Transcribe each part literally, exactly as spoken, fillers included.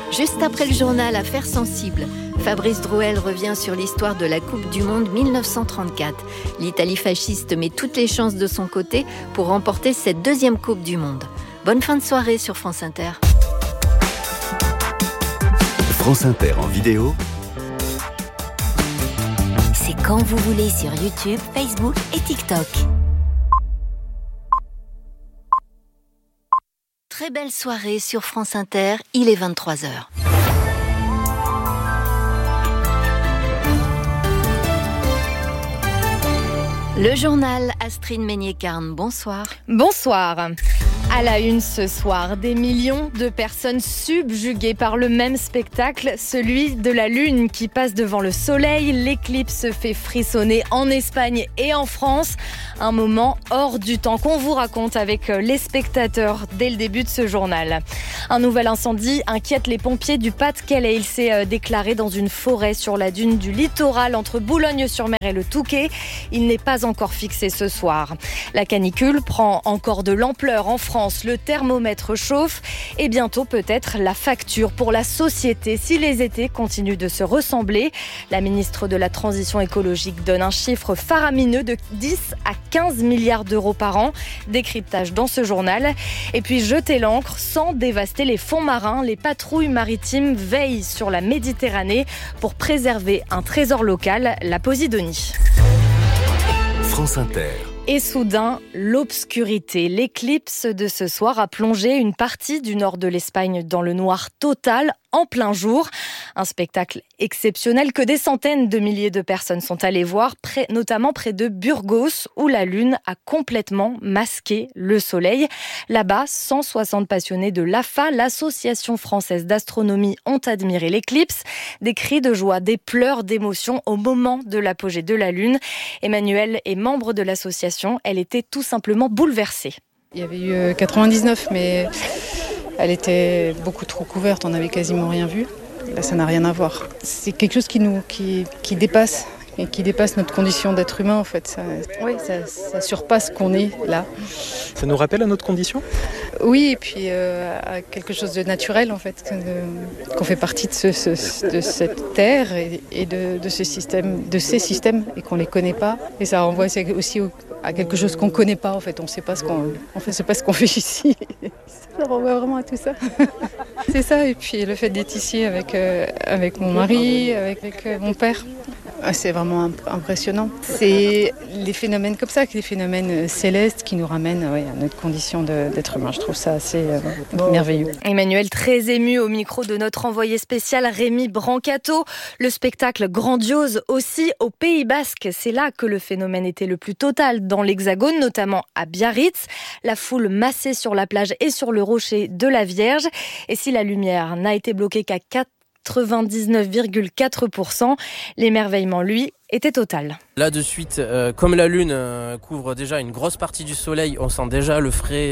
Juste après le journal Affaires sensibles, Fabrice Drouel revient sur l'histoire de la Coupe du Monde dix-neuf cent trente-quatre. L'Italie fasciste met toutes les chances de son côté pour remporter cette deuxième Coupe du Monde. Bonne fin de soirée sur France Inter. France Inter en vidéo. C'est quand vous voulez sur YouTube, Facebook et TikTok. Très belle soirée sur France Inter, il est vingt-trois heures. Le journal Astrid Meignet-Carne, bonsoir. Bonsoir. À la une ce soir, des millions de personnes subjuguées par le même spectacle, celui de la Lune qui passe devant le Soleil. L'éclipse fait frissonner en Espagne et en France. Un moment hors du temps qu'on vous raconte avec les spectateurs dès le début de ce journal. Un nouvel incendie inquiète les pompiers du Pas-de-Calais. Il s'est déclaré dans une forêt sur la dune du littoral entre Boulogne-sur-Mer et le Touquet. Il n'est pas encore fixé ce soir. La canicule prend encore de l'ampleur en France. Le thermomètre chauffe et bientôt peut-être la facture pour la société si les étés continuent de se ressembler. La ministre de la Transition écologique donne un chiffre faramineux de dix à quinze milliards d'euros par an. Décryptage dans ce journal. Et puis jeter l'ancre sans dévaster les fonds marins. Les patrouilles maritimes veillent sur la Méditerranée pour préserver un trésor local, la Posidonie. France Inter. Et soudain, l'obscurité. L'éclipse de ce soir a plongé une partie du nord de l'Espagne dans le noir total en plein jour. Un spectacle exceptionnel que des centaines de milliers de personnes sont allées voir, près, notamment près de Burgos, où la Lune a complètement masqué le soleil. Là-bas, cent soixante passionnés de l'A F A, l'Association française d'astronomie, ont admiré l'éclipse. Des cris de joie, des pleurs d'émotion au moment de l'apogée de la Lune. Emmanuelle est membre de l'association. Elle était tout simplement bouleversée. Il y avait eu quatre-vingt-dix-neuf, mais elle était beaucoup trop couverte, on n'avait quasiment rien vu. Là, ça n'a rien à voir. C'est quelque chose qui nous qui, qui dépasse, et qui dépasse notre condition d'être humain en fait. Ça, oui, ça, ça surpasse ce qu'on est là. Ça nous rappelle à notre condition ? Oui, et puis euh, à quelque chose de naturel en fait, de, qu'on fait partie de, ce, ce, de cette terre et, et de, de, ce système, de ces systèmes et qu'on les connaît pas. Et ça renvoie aussi au, à quelque chose qu'on connaît pas en fait. On sait pas ce qu'on, on fait, sait pas ce qu'on fait ici. Ça renvoie vraiment à tout ça. C'est ça. Et puis le fait d'être ici avec euh, avec mon mari, avec, avec euh, mon père. C'est vraiment impressionnant. C'est les phénomènes comme ça, les phénomènes célestes qui nous ramènent ouais, à notre condition de, d'être humain. Je trouve ça assez euh, merveilleux. Emmanuel, très ému au micro de notre envoyé spécial Rémi Brancato. Le spectacle grandiose aussi au Pays Basque. C'est là que le phénomène était le plus total dans l'Hexagone, notamment à Biarritz. La foule massée sur la plage et sur le rocher de la Vierge. Et si la lumière n'a été bloquée qu'à quatre-vingt-dix-neuf virgule quatre pour cent, l'émerveillement, lui, était total. Là de suite, euh, comme la Lune euh, couvre déjà une grosse partie du soleil, on sent déjà le frais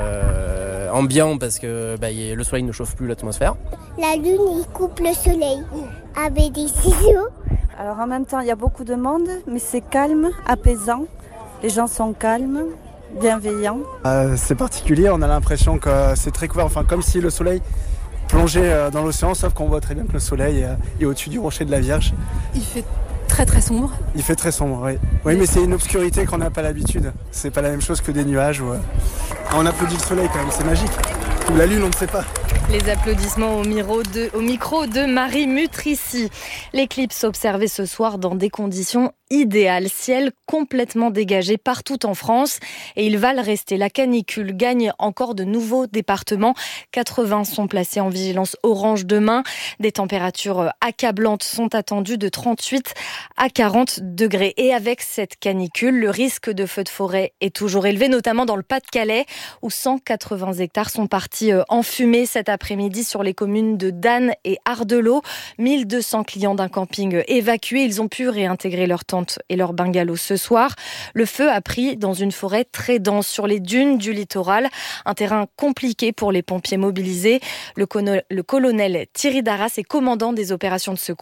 euh, ambiant parce que bah, y a, le soleil ne chauffe plus l'atmosphère. La Lune, il coupe le soleil avec des ciseaux. Alors en même temps, il y a beaucoup de monde, mais c'est calme, apaisant. Les gens sont calmes, bienveillants. Euh, c'est particulier, on a l'impression que c'est très couvert, enfin comme si le soleil plongé dans l'océan, sauf qu'on voit très bien que le soleil est au-dessus du rocher de la Vierge. Il fait très très sombre. Il fait très sombre, oui. Oui, mais c'est une obscurité qu'on n'a pas l'habitude. C'est pas la même chose que des nuages. Ou... On applaudit le soleil quand même, c'est magique. Ou la lune, on ne sait pas. Les applaudissements au, micro de, au micro de Marie Mutrici. L'éclipse observée ce soir dans des conditions idéales. Ciel complètement dégagé partout en France. Et il va le rester. La canicule gagne encore de nouveaux départements. quatre-vingts sont placés en vigilance orange demain. Des températures accablantes sont attendues de trente-huit à quarante degrés. Et avec cette canicule, le risque de feux de forêt est toujours élevé, notamment dans le Pas-de-Calais, où cent quatre-vingts hectares sont partis en fumée cet après-midi sur les communes de Danne et Ardelot. mille deux cents clients d'un camping évacués. Ils ont pu réintégrer leur tente et leur bungalow ce soir. Le feu a pris dans une forêt très dense sur les dunes du littoral. Un terrain compliqué pour les pompiers mobilisés. Le, cono- le colonel Thierry Darras est commandant des opérations de secours.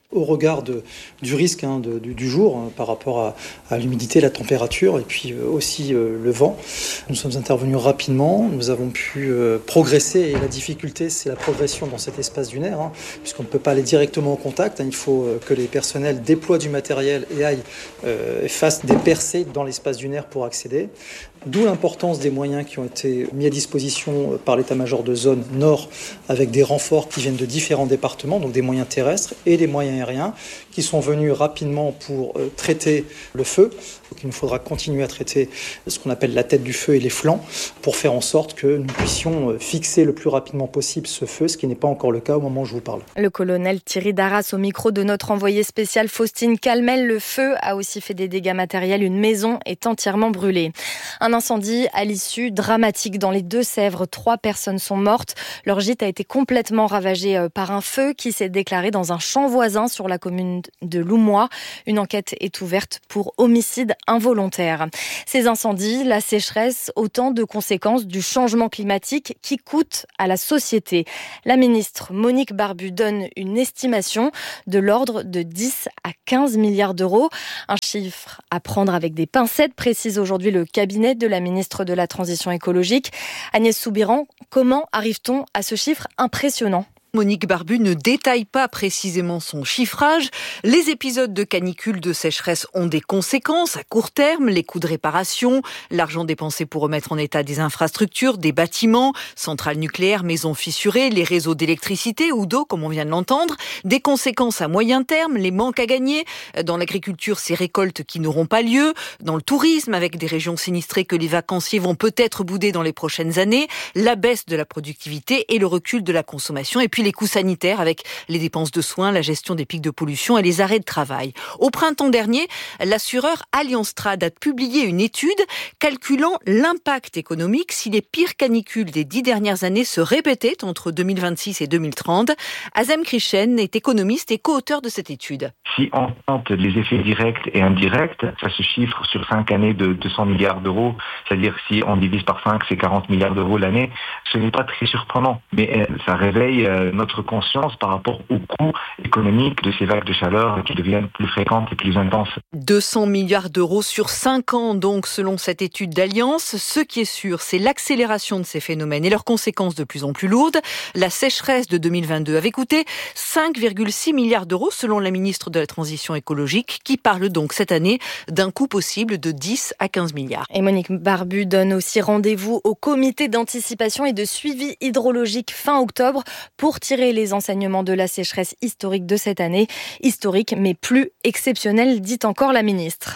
Au regard de, du risque hein, de, du, du jour hein, par rapport à, à l'humidité, la température et puis euh, aussi euh, le vent, nous sommes intervenus rapidement, nous avons pu euh, progresser et la difficulté c'est la progression dans cet espace dunaire hein, puisqu'on ne peut pas aller directement au contact, hein, il faut euh, que les personnels déploient du matériel et aillent euh, et fassent des percées dans l'espace dunaire pour accéder. D'où l'importance des moyens qui ont été mis à disposition par l'état-major de zone nord avec des renforts qui viennent de différents départements, donc des moyens terrestres et des moyens aériens qui sont venus rapidement pour euh, traiter le feu. Donc il nous faudra continuer à traiter ce qu'on appelle la tête du feu et les flancs pour faire en sorte que nous puissions fixer le plus rapidement possible ce feu, ce qui n'est pas encore le cas au moment où je vous parle. Le colonel Thierry Darras au micro de notre envoyé spécial Faustine Calmel. Le feu a aussi fait des dégâts matériels. Une maison est entièrement brûlée. Un incendie à l'issue dramatique dans les Deux-Sèvres. Trois personnes sont mortes. Leur gîte a été complètement ravagé par un feu qui s'est déclaré dans un champ voisin sur la commune de Loumois. Une enquête est ouverte pour homicide involontaire. Ces incendies, la sécheresse, autant de conséquences du changement climatique qui coûte à la société. La ministre Monique Barbu donne une estimation de l'ordre de dix à quinze milliards d'euros. Un chiffre à prendre avec des pincettes, précise aujourd'hui le cabinet de la ministre de la Transition écologique. Agnès Soubiran, comment arrive-t-on à ce chiffre impressionnant ? Monique Barbu ne détaille pas précisément son chiffrage. Les épisodes de canicule, de sécheresse ont des conséquences à court terme, les coûts de réparation, l'argent dépensé pour remettre en état des infrastructures, des bâtiments, centrales nucléaires, maisons fissurées, les réseaux d'électricité ou d'eau, comme on vient de l'entendre. Des conséquences à moyen terme, les manques à gagner. Dans l'agriculture, ces récoltes qui n'auront pas lieu. Dans le tourisme, avec des régions sinistrées que les vacanciers vont peut-être bouder dans les prochaines années. La baisse de la productivité et le recul de la consommation. Et puis les coûts sanitaires avec les dépenses de soins, la gestion des pics de pollution et les arrêts de travail. Au printemps dernier, l'assureur Allianz Trade a publié une étude calculant l'impact économique si les pires canicules des dix dernières années se répétaient entre deux mille vingt-six et deux mille trente. Azem Krishen est économiste et co-auteur de cette étude. Si on compte les effets directs et indirects, ça se chiffre sur cinq années de deux cents milliards d'euros. C'est-à-dire si on divise par cinq, c'est quarante milliards d'euros l'année. Ce n'est pas très surprenant, mais ça réveille notre conscience par rapport au coût économique de ces vagues de chaleur qui deviennent plus fréquentes et plus intenses. deux cents milliards d'euros sur cinq ans, donc, selon cette étude d'Allianz. Ce qui est sûr, c'est l'accélération de ces phénomènes et leurs conséquences de plus en plus lourdes. La sécheresse de deux mille vingt-deux avait coûté cinq virgule six milliards d'euros, selon la ministre de la Transition écologique, qui parle donc cette année d'un coût possible de dix à quinze milliards. Et Monique Barbu donne aussi rendez-vous au comité d'anticipation et de suivi hydrologique fin octobre pour tirer les enseignements de la sécheresse historique de cette année. Historique, mais plus exceptionnelle, dit encore la ministre.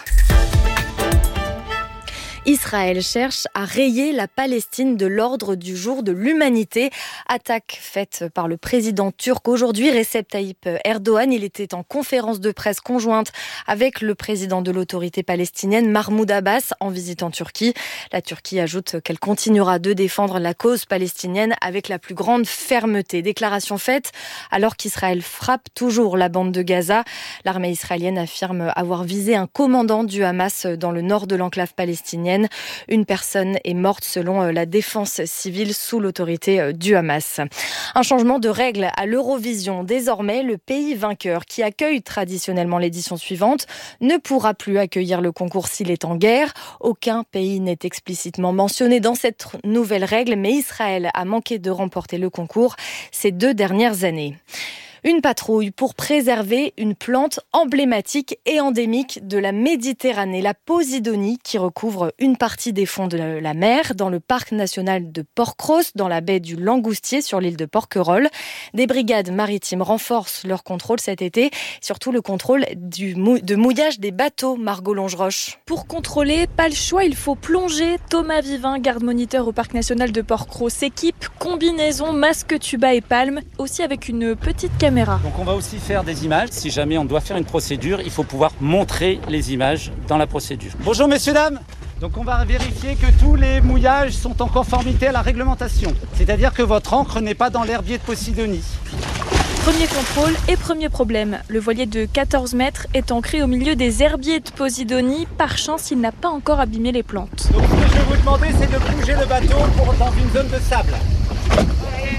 Israël cherche à rayer la Palestine de l'ordre du jour de l'humanité. Attaque faite par le président turc aujourd'hui, Recep Tayyip Erdogan. Il était en conférence de presse conjointe avec le président de l'autorité palestinienne, Mahmoud Abbas, en visite en Turquie. La Turquie ajoute qu'elle continuera de défendre la cause palestinienne avec la plus grande fermeté. Déclaration faite alors qu'Israël frappe toujours la bande de Gaza. L'armée israélienne affirme avoir visé un commandant du Hamas dans le nord de l'enclave palestinienne. Une personne est morte selon la défense civile sous l'autorité du Hamas. Un changement de règle à l'Eurovision. Désormais, le pays vainqueur qui accueille traditionnellement l'édition suivante ne pourra plus accueillir le concours s'il est en guerre. Aucun pays n'est explicitement mentionné dans cette nouvelle règle, mais Israël a manqué de remporter le concours ces deux dernières années. Une patrouille pour préserver une plante emblématique et endémique de la Méditerranée, la Posidonie, qui recouvre une partie des fonds de la mer dans le parc national de Porquerolles, dans la baie du Langoustier, sur l'île de Porquerolles. Des brigades maritimes renforcent leur contrôle cet été, surtout le contrôle du mou- de mouillage des bateaux, Margot Longeroche. Pour contrôler, pas le choix, il faut plonger. Thomas Vivin, garde-moniteur au parc national de Porquerolles, s'équipe, combinaison, masque tuba et palme, aussi avec une petite caméra. Donc on va aussi faire des images. Si jamais on doit faire une procédure, il faut pouvoir montrer les images dans la procédure. Bonjour messieurs, dames. Donc on va vérifier que tous les mouillages sont en conformité à la réglementation. C'est-à-dire que votre ancre n'est pas dans l'herbier de Posidonie. Premier contrôle et premier problème. Le voilier de quatorze mètres est ancré au milieu des herbiers de Posidonie. Par chance, il n'a pas encore abîmé les plantes. Donc ce que je vais vous demander, c'est de bouger le bateau pour, dans une zone de sable.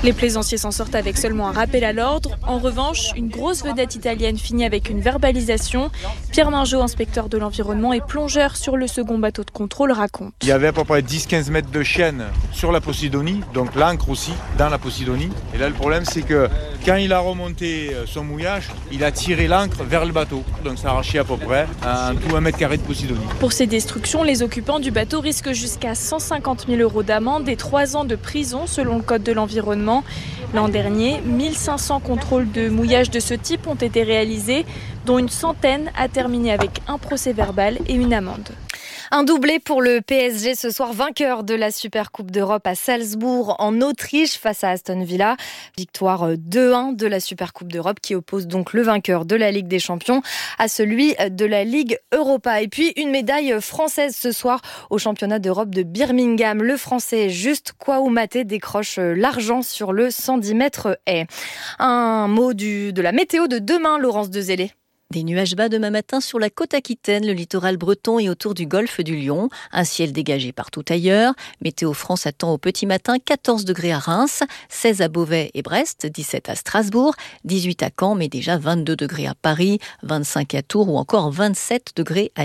Les plaisanciers s'en sortent avec seulement un rappel à l'ordre. En revanche, une grosse vedette italienne finit avec une verbalisation. Pierre Mingeot, inspecteur de l'environnement et plongeur sur le second bateau de contrôle, raconte. Il y avait à peu près dix à quinze mètres de chaîne sur la Posidonie, donc l'ancre aussi dans la Posidonie. Et là, le problème, c'est que quand il a remonté son mouillage, il a tiré l'ancre vers le bateau. Donc ça a arraché à peu près un, tout un mètre carré de Posidonie. Pour ces destructions, les occupants du bateau risquent jusqu'à cent cinquante mille euros d'amende et trois ans de prison selon le Code de l'environnement. L'an dernier, mille cinq cents contrôles de mouillage de ce type ont été réalisés, dont une centaine a terminé avec un procès verbal et une amende. Un doublé pour le P S G ce soir, vainqueur de la Super Coupe d'Europe à Salzbourg en Autriche face à Aston Villa. Victoire deux un de la Super Coupe d'Europe qui oppose donc le vainqueur de la Ligue des Champions à celui de la Ligue Europa. Et puis une médaille française ce soir au championnat d'Europe de Birmingham. Le Français Juste Kouamouo décroche l'argent sur le cent dix mètres haies. Un mot du, de la météo de demain, Laurence Dezellé. Des nuages bas demain matin sur la côte aquitaine, le littoral breton et autour du golfe du Lion. Un ciel dégagé partout ailleurs. Météo France attend au petit matin quatorze degrés à Reims, seize à Beauvais et Brest, dix-sept à Strasbourg, dix-huit à Caen, mais déjà vingt-deux degrés à Paris, vingt-cinq à Tours ou encore vingt-sept degrés à